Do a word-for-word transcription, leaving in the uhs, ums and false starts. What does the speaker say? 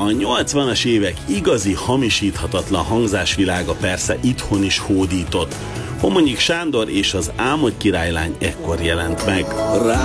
a nyolcvanas évek igazi hamisíthatatlan hangzásvilága persze itthon is hódított. Homonyik Sándor és az Álmodj királylány ekkor jelent meg.